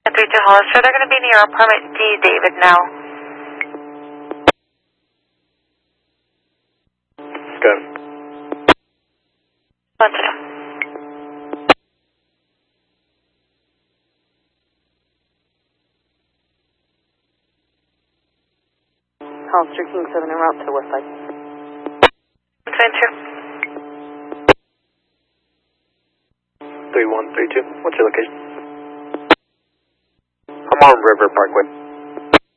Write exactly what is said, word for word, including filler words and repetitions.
three two Hollister, they're going to be near apartment D, David, now. Good. One two. Hollister, King seven, en route to the west side. One two. three one three two, what's your location? I'm on River Parkway.